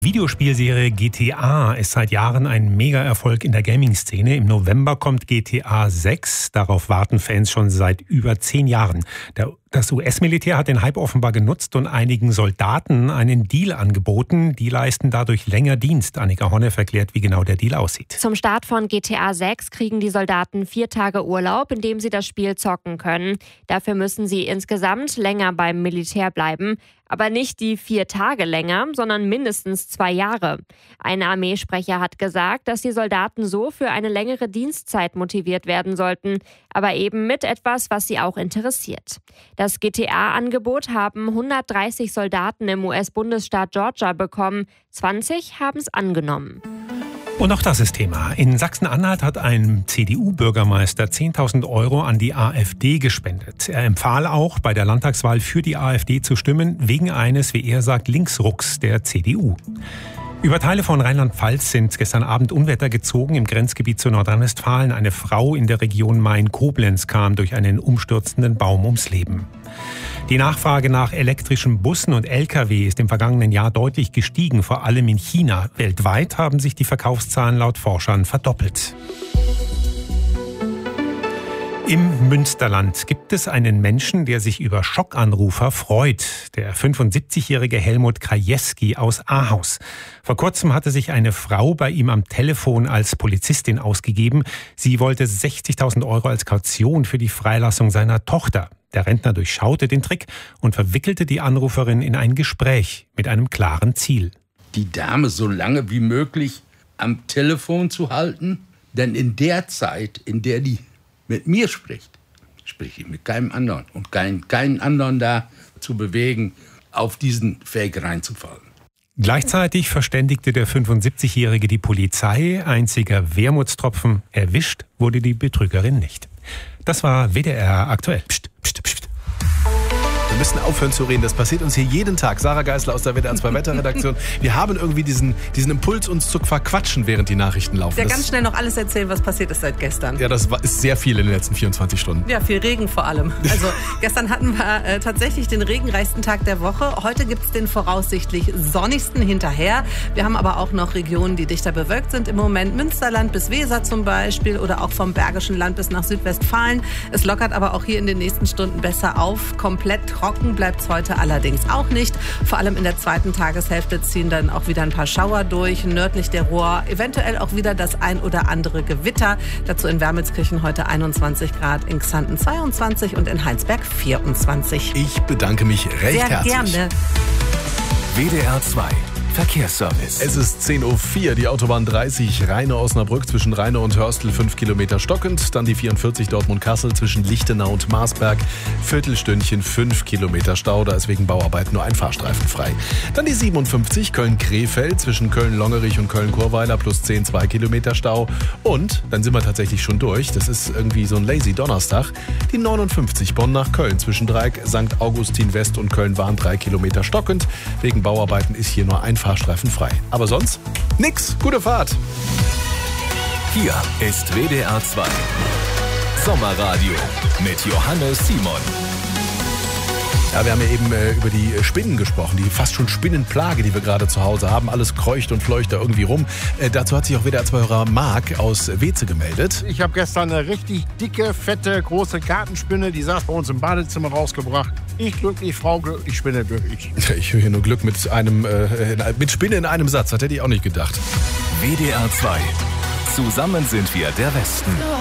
Videospielserie GTA ist seit Jahren ein Mega-Erfolg in der Gaming-Szene. Im November kommt GTA 6. Darauf warten Fans schon seit über 10 Jahren. Das US-Militär hat den Hype offenbar genutzt und einigen Soldaten einen Deal angeboten. Die leisten dadurch länger Dienst. Annika Honneff erklärt, wie genau der Deal aussieht. Zum Start von GTA 6 kriegen die Soldaten 4 Tage Urlaub, in dem sie das Spiel zocken können. Dafür müssen sie insgesamt länger beim Militär bleiben. Aber nicht die 4 Tage länger, sondern mindestens 2 Jahre. Ein Armeesprecher hat gesagt, dass die Soldaten so für eine längere Dienstzeit motiviert werden sollten, aber eben mit etwas, was sie auch interessiert. Das GTA-Angebot haben 130 Soldaten im US-Bundesstaat Georgia bekommen. 20 haben es angenommen. Und auch das ist Thema. In Sachsen-Anhalt hat ein CDU-Bürgermeister 10.000 € an die AfD gespendet. Er empfahl auch, bei der Landtagswahl für die AfD zu stimmen, wegen eines, wie er sagt, Linksrucks der CDU. Über Teile von Rheinland-Pfalz sind gestern Abend Unwetter gezogen im Grenzgebiet zu Nordrhein-Westfalen. Eine Frau in der Region Main-Koblenz kam durch einen umstürzenden Baum ums Leben. Die Nachfrage nach elektrischen Bussen und Lkw ist im vergangenen Jahr deutlich gestiegen, vor allem in China. Weltweit haben sich die Verkaufszahlen laut Forschern verdoppelt. Im Münsterland gibt es einen Menschen, der sich über Schockanrufer freut. Der 75-jährige Helmut Krajewski aus Ahaus. Vor kurzem hatte sich eine Frau bei ihm am Telefon als Polizistin ausgegeben. Sie wollte 60.000 € als Kaution für die Freilassung seiner Tochter. Der Rentner durchschaute den Trick und verwickelte die Anruferin in ein Gespräch mit einem klaren Ziel. Die Dame so lange wie möglich am Telefon zu halten, denn in der Zeit, in der die mit mir spricht, spreche ich mit keinem anderen und keinen anderen da zu bewegen, auf diesen Fake reinzufallen. Gleichzeitig verständigte der 75-Jährige die Polizei. Einziger Wermutstropfen: erwischt wurde die Betrügerin nicht. Das war WDR aktuell. Psst, psst, psst. Wir müssen aufhören zu reden. Das passiert uns hier jeden Tag. Sarah Geisler aus der WDR 2 Wetterredaktion. Wir haben irgendwie diesen Impuls, uns zu verquatschen, während die Nachrichten laufen. Ja, ganz schnell noch alles erzählen, was passiert ist seit gestern. Ja, das ist sehr viel in den letzten 24 Stunden. Ja, viel Regen vor allem. Also gestern hatten wir tatsächlich den regenreichsten Tag der Woche. Heute gibt es den voraussichtlich sonnigsten hinterher. Wir haben aber auch noch Regionen, die dichter bewölkt sind im Moment. Münsterland bis Weser zum Beispiel oder auch vom Bergischen Land bis nach Südwestfalen. Es lockert aber auch hier in den nächsten Stunden besser auf. Komplett trocken bleibt es heute allerdings auch nicht. Vor allem in der zweiten Tageshälfte ziehen dann auch wieder ein paar Schauer durch. Nördlich der Ruhr eventuell auch wieder das ein oder andere Gewitter. Dazu in Wermelskirchen heute 21 Grad, in Xanten 22 und in Heinsberg 24. Ich bedanke mich recht herzlich. Sehr gerne. WDR 2 Verkehrsservice. Es ist 10.04 Uhr, die Autobahn 30 Rheine-Osnabrück zwischen Rheine und Hörstel 5 Kilometer stockend. Dann die 44 Dortmund-Kassel zwischen Lichtenau und Marsberg. Viertelstündchen 5 Kilometer Stau, da ist wegen Bauarbeit nur ein Fahrstreifen frei. Dann die 57 Köln-Krefeld zwischen Köln-Longerich und Köln-Chorweiler plus 10 2 Kilometer Stau. Und dann sind wir tatsächlich schon durch. Das ist irgendwie so ein lazy Donnerstag. Die 59 Bonn nach Köln zwischen Dreieck, St. Augustin West und Köln-Wahn 3 Kilometer stockend. Wegen Bauarbeiten ist hier nur ein Fahrstreifen frei. Aber sonst nix. Gute Fahrt. Hier ist WDR 2 Sommerradio mit Johannes Simon. Ja, wir haben ja eben über die Spinnen gesprochen, die fast schon Spinnenplage, die wir gerade zu Hause haben. Alles kreucht und fleucht da irgendwie rum. Dazu hat sich auch WDR 2-Hörer Marc aus Weze gemeldet. Ich habe gestern eine richtig dicke, fette, große Gartenspinne, die saß bei uns im Badezimmer rausgebracht. Ich glücklich, Frau glücklich, Spinne glücklich. Ich höre hier nur Glück mit Spinne in einem Satz, das hätte ich auch nicht gedacht. WDR 2. Zusammen sind wir der Westen.